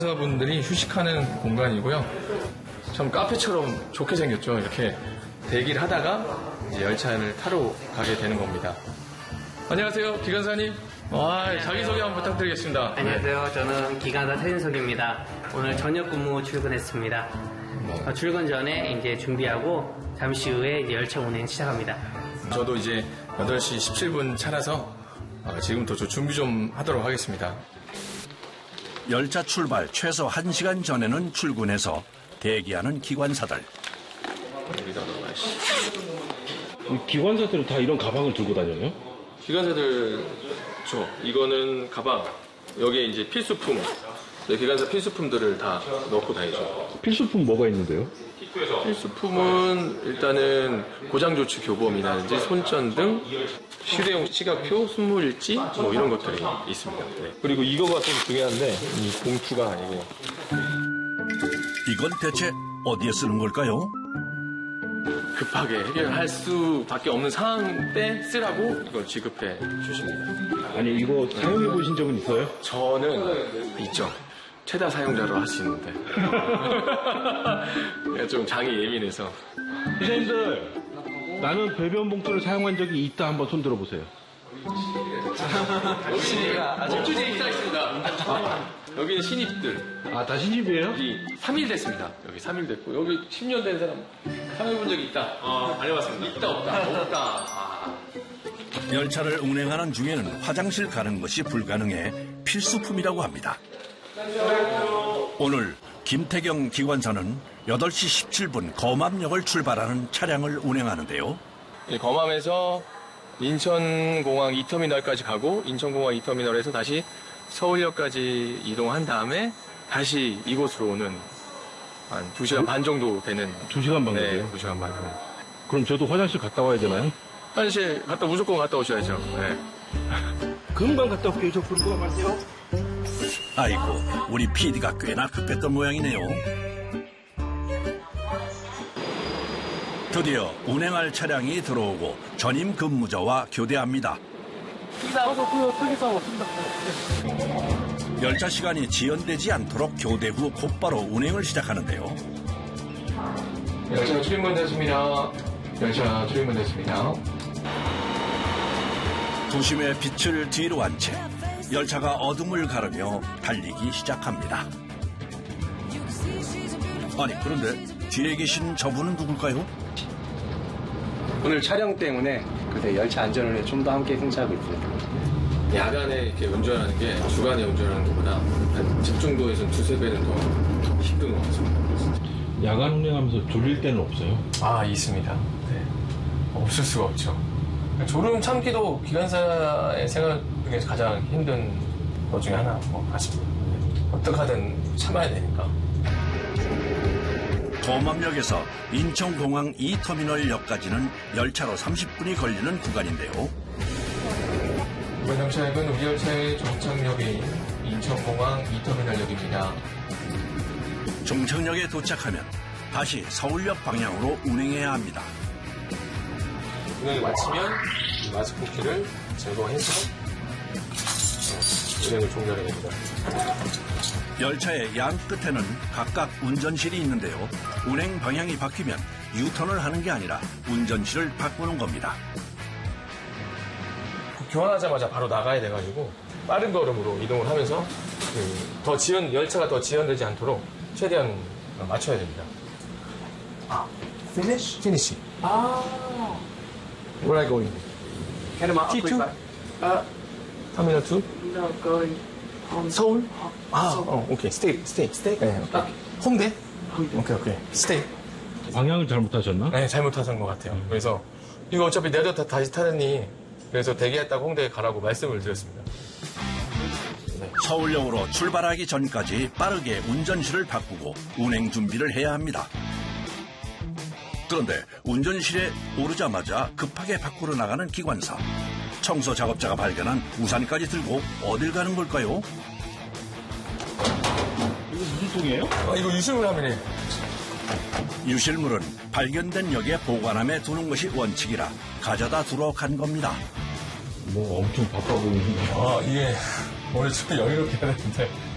분들이 휴식하는 공간이고요. 참 카페처럼 좋게 생겼죠. 이렇게 대기를 하다가 이제 열차를 타러 가게 되는 겁니다. 안녕하세요, 기관사님. 자기소개 한번 부탁드리겠습니다. 안녕하세요. 저는 기관사 최진석입니다. 오늘 저녁 근무 출근했습니다. 출근 전에 이제 준비하고 잠시 후에 이제 열차 운행 시작합니다. 저도 이제 8시 17분 차라서 지금부터 준비 좀 하도록 하겠습니다. 열차 출발 최소 1시간 전에는 출근해서 대기하는 기관사들. 기관사들은 다 이런 가방을 들고 다녀요? 기관사들, 이거는 가방, 여기에 이제 필수품, 기관사 필수품들을 다 넣고 다니죠. 필수품 뭐가 있는데요? 필수품은 일단은 고장조치 교범이라든지 손전 등 휴대용 시각표, 순물일지 이런 것들이 있습니다. 네. 그리고 이거가 좀 중요한데 이 봉투가 아니고 이건 대체 어디에 쓰는 걸까요? 급하게 해결할 수밖에 없는 상황 때 쓰라고 이걸 지급해 주십니다. 아니 이거 사용해 보신 적은 있어요? 저는 있죠. 최다 사용자로 할 수 있는데 좀 장이 예민해서. 기자님들, 나는 배변 봉투를 사용한 적이 있다 한번 손 들어보세요. 주제에 있습니다. 여기는 신입들. 다 신입이에요? 여기 3일 됐습니다. 여기 3일 됐고 여기 10년 된 사람 사용해본 적이 있다. 다녀봤습니다. 있다 없다. 열차를 운행하는 중에는 화장실 가는 것이 불가능해 필수품이라고 합니다. 오늘 김태경 기관사는 8시 17분 검암역을 출발하는 차량을 운행하는데요. 검암에서 인천공항 2터미널까지 가고 인천공항 2터미널에서 다시 서울역까지 이동한 다음에 다시 이곳으로 오는 한 2시간 반 정도 되는. 2시간 반 네, 정도요? 2시간 반. 그럼 저도 화장실 갔다 와야 되나요? 화장실 무조건 갔다 오셔야죠. 네. 금방 갔다 올게요. 저 부르고 가세요. 아이고, 우리 PD가 꽤나 급했던 모양이네요. 드디어 운행할 차량이 들어오고 전임 근무자와 교대합니다. 열차 시간이 지연되지 않도록 교대 후 곧바로 운행을 시작하는데요. 열차 출입문 됐습니다. 열차 출입문 됐습니다. 도심의 빛을 뒤로 한 채 열차가 어둠을 가르며 달리기 시작합니다. 아니, 그런데 뒤에 계신 저분은 누굴까요? 오늘 촬영 때문에 열차 안전을 좀 더 함께 생각하고 있습니다. 야간에 이렇게 운전하는 게 주간에 운전하는 것보다 한 집중도에서는 2~3배는 더 힘든 것 같습니다. 야간 운행하면서 졸릴 때는 없어요? 있습니다. 네. 없을 수가 없죠. 졸음 참기도 기관사의 생활 중에서 가장 힘든 것 중에 하나인 것 같습니다. 어떻게 하든 참아야 되니까. 검암역에서 인천공항 2터미널역까지는 열차로 30분이 걸리는 구간인데요. 이번 열차역은 우리 열차의 종착역인 인천공항 2터미널역입니다. 종착역에 도착하면 다시 서울역 방향으로 운행해야 합니다. 운행을 마치면 이 마스크키를 제거해서 운행을 종료해야 됩니다. 열차의 양 끝에는 각각 운전실이 있는데요. 운행 방향이 바뀌면 유턴을 하는 게 아니라 운전실을 바꾸는 겁니다. 교환하자마자 바로 나가야 돼가지고 빠른 걸음으로 이동을 하면서 열차가 더 지연되지 않도록 최대한 맞춰야 됩니다. Finish? Finish. Where are you going? T2? Terminal 2? No, going home. 서울? 오케이. Stay. 네, 오케이. 홍대? 오케이. Stay. 방향을 잘못하셨나? 네, 잘못하신 것 같아요. 그래서 이거 어차피 내도 다시 타느니 그래서 대기했다가 홍대에 가라고 말씀을 드렸습니다. 서울역으로 출발하기 전까지 빠르게 운전실을 바꾸고 운행 준비를 해야 합니다. 그런데 운전실에 오르자마자 급하게 밖으로 나가는 기관사. 청소 작업자가 발견한 우산까지 들고 어딜 가는 걸까요? 이거 무슨 통이에요? 이거 유실물 하면이. 유실물은 발견된 역에 보관함에 두는 것이 원칙이라 가져다 두러 간 겁니다. 뭐 엄청 바빠 보이는데. 이게 오늘 좀 여유롭게 해야 되는데